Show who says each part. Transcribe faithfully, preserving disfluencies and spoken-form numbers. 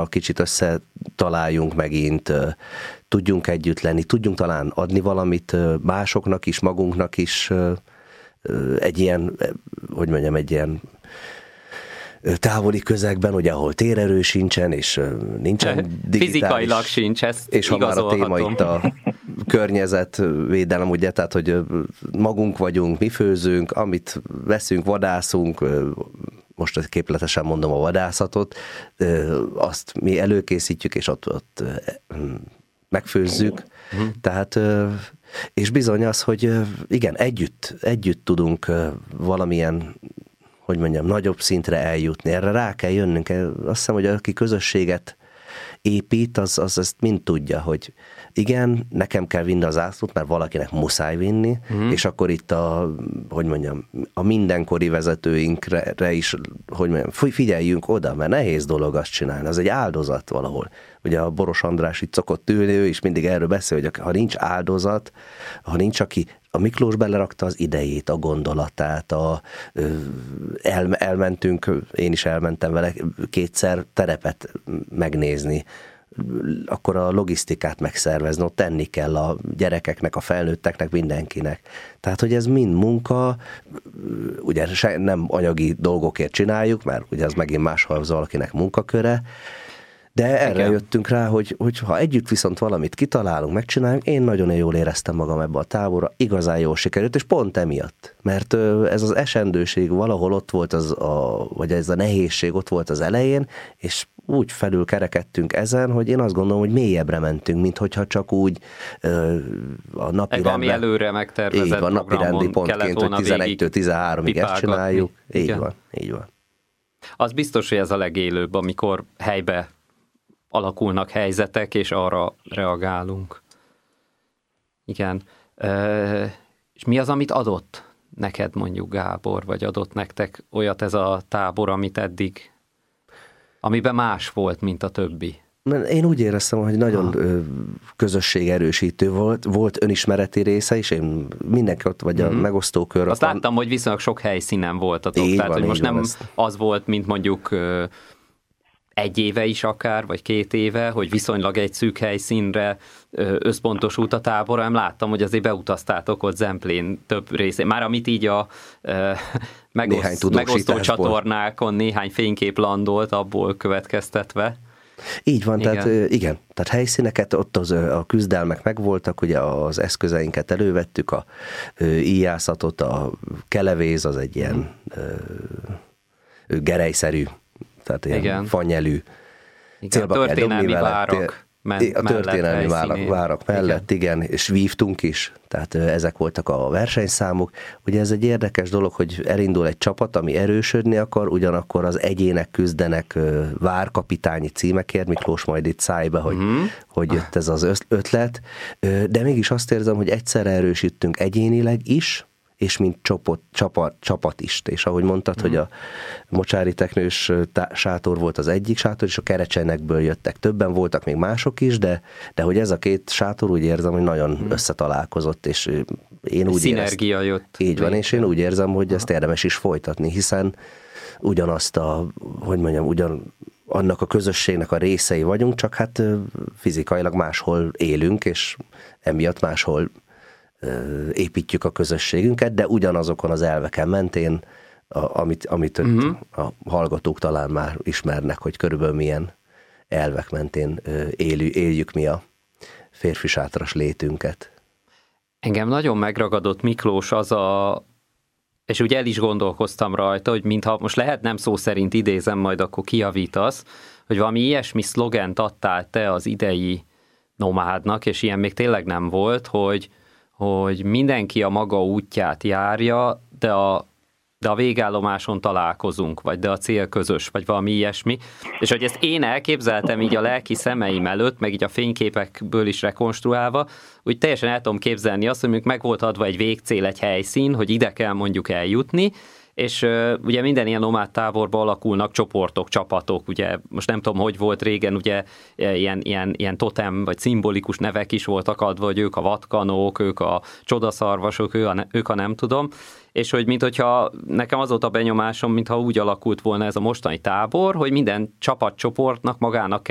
Speaker 1: újra kicsit összetaláljunk megint, tudjunk együtt lenni, tudjunk talán adni valamit másoknak is, magunknak is, egy ilyen, hogy mondjam, egy ilyen távoli közegben, ugye, ahol térerő sincsen, és nincsen digitális...
Speaker 2: Fizikailag sincs, ezt
Speaker 1: és ha már a téma itt a környezetvédelem, ugye, tehát, hogy magunk vagyunk, mi főzünk, amit veszünk, vadászunk, most képletesen mondom a vadászatot, azt mi előkészítjük, és ott, ott megfőzzük. Uh-huh. Tehát, és bizony az, hogy igen, együtt, együtt tudunk valamilyen, hogy mondjam, nagyobb szintre eljutni. Erre rá kell jönnünk. Azt hiszem, hogy aki közösséget épít, az, az ezt mind tudja, hogy igen, nekem kell vinni az zászlót, mert valakinek muszáj vinni, uh-huh. és akkor itt a, hogy mondjam, a mindenkori vezetőinkre is, hogy mondjam, figyeljünk oda, mert nehéz dolog azt csinálni, az egy áldozat valahol. Ugye a Boros András itt szokott ülni, ő is mindig erről beszél, hogy ha nincs áldozat, ha nincs, aki a Miklós belerakta az idejét, a gondolatát, a, el, elmentünk, én is elmentem vele kétszer terepet megnézni, akkor a logisztikát megszervezni, ott tenni kell a gyerekeknek, a felnőtteknek, mindenkinek. Tehát, hogy ez mind munka, ugye nem anyagi dolgokért csináljuk, mert ugye az megint máshol az valakinek munkaköre, de erre Igen. jöttünk rá, hogy, hogy ha együtt viszont valamit kitalálunk, megcsináljuk, én nagyon jól éreztem magam ebbe a táborra, igazán jól sikerült, és pont emiatt. Mert ez az esendőség valahol ott volt, az a, vagy ez a nehézség ott volt az elején, és úgy felül kerekedtünk ezen, hogy én azt gondolom, hogy mélyebbre mentünk, mint hogyha csak úgy ö, a napi
Speaker 2: Egy valami előre megtervezett
Speaker 1: programon napi rendi pontként, hogy tizenegytől tizenháromig ezt csináljuk. Így
Speaker 2: Igen.
Speaker 1: van, így van.
Speaker 2: Az biztos, hogy ez a legélőbb, amikor helybe alakulnak helyzetek, és arra reagálunk. Igen. E, és mi az, amit adott neked mondjuk Gábor, vagy adott nektek olyat ez a tábor, amit eddig, amiben más volt, mint a többi?
Speaker 1: Én úgy éreztem, hogy nagyon ah. közösségerősítő volt, volt önismereti része is, én mindenki ott, vagy a mm-hmm. megosztókör.
Speaker 2: Azt láttam, van... hogy viszonylag sok helyszínen voltatok, így tehát van, hogy most nem ezt... az volt, mint mondjuk egy éve is akár, vagy két éve, hogy viszonylag egy szűk helyszínre összpontosult a tábor, hanem láttam, hogy azért beutaztátok ott Zemplén több részén. Már amit így a megoszt, megosztó csatornákon néhány fénykép landolt, abból következtetve.
Speaker 1: Így van, igen. tehát igen, tehát helyszíneket, ott az, a küzdelmek megvoltak, ugye az eszközeinket elővettük, a íjászatot, a kelevéz, az egy ilyen ö, gerelyszerű, tehát ilyen igen. fanyelű.
Speaker 2: Igen, a történelmi várak.
Speaker 1: Men, a történelmi várak, várak mellett, igen. igen, és vívtunk is, tehát ezek voltak a versenyszámok. Ugye ez egy érdekes dolog, hogy elindul egy csapat, ami erősödni akar, ugyanakkor az egyének küzdenek várkapitányi címekért, Miklós majd itt szállj be, hogy, uh-huh. hogy jött ez az ötlet, de mégis azt érzem, hogy egyszerre erősítünk egyénileg is, és mint csapat, csapat, csapat is. És ahogy mondtad, mm. hogy a mocsári teknős tá- sátor volt az egyik sátor, és a kerecsenekből jöttek. Többen voltak még mások is, de, de hogy ez a két sátor úgy érzem, hogy nagyon mm. összetalálkozott, és én úgy
Speaker 2: szinergia érezt, jött.
Speaker 1: Így van, és én úgy érzem, hogy ezt érdemes is folytatni, hiszen ugyanazt a, hogy mondjam, ugyan annak a közösségnek a részei vagyunk, csak hát fizikailag máshol élünk, és emiatt máshol építjük a közösségünket, de ugyanazokon az elveken mentén, a, amit, amit uh-huh. a hallgatók talán már ismernek, hogy körülbelül milyen elvek mentén élő, éljük mi a férfi sátras létünket.
Speaker 2: Engem nagyon megragadott, Miklós, az a, és ugye el is gondolkoztam rajta, hogy mintha most lehet nem szó szerint idézem, majd akkor kijavítasz, hogy valami ilyesmi szlogent adtál te az idei nomádnak, és ilyen még tényleg nem volt, hogy hogy mindenki a maga útját járja, de a, de a végállomáson találkozunk, vagy de a cél közös, vagy valami ilyesmi. És hogy ezt én elképzeltem így a lelki szemeim előtt, meg így a fényképekből is rekonstruálva, úgy teljesen el tudom képzelni azt, hogy mondjuk meg volt adva egy végcél, egy helyszín, hogy ide kell mondjuk eljutni, és uh, ugye minden ilyen nomád táborba alakulnak csoportok, csapatok, ugye most nem tudom, hogy volt régen, ugye ilyen, ilyen, ilyen totem vagy szimbolikus nevek is voltak adva, hogy ők a vatkanók, ők a csodaszarvasok, ők a, ők a nem tudom, és hogy minthogyha nekem az volt a benyomásom, mintha úgy alakult volna ez a mostani tábor, hogy minden csapatcsoportnak magának